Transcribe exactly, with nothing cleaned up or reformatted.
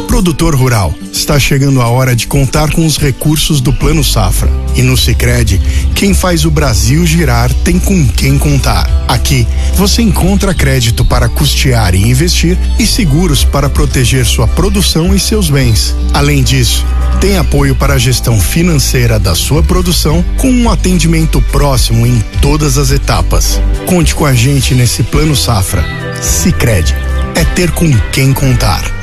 Produtor rural, está chegando a hora de contar com os recursos do Plano Safra. E no Sicredi, quem faz o Brasil girar tem com quem contar. Aqui, você encontra crédito para custear e investir e seguros para proteger sua produção e seus bens. Além disso, tem apoio para a gestão financeira da sua produção com um atendimento próximo em todas as etapas. Conte com a gente nesse Plano Safra. Sicredi, é ter com quem contar.